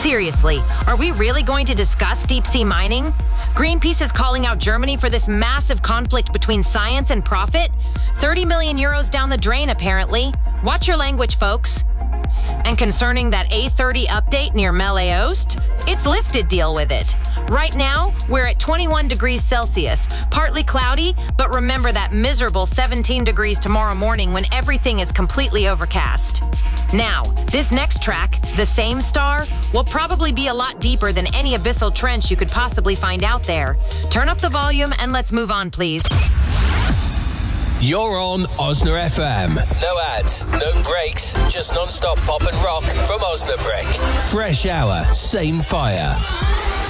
Seriously, are we really going to discuss deep-sea mining? Greenpeace is calling out Germany for this massive conflict between science and profit. 30 million euros down the drain, apparently. Watch your language, folks. And concerning that A30 update near Mele-Oost, it's lifted. Deal with it. Right now, we're at 21 degrees Celsius, partly cloudy, but remember that miserable 17 degrees tomorrow morning when everything is completely overcast. Now, this next track, The Same Star, will probably be a lot deeper than any abyssal trench you could possibly find out there. Turn up the volume and let's move on, please. You're on Osna FM. No ads, no breaks, just non-stop pop and rock from Osnabrück. Fresh hour, same fire.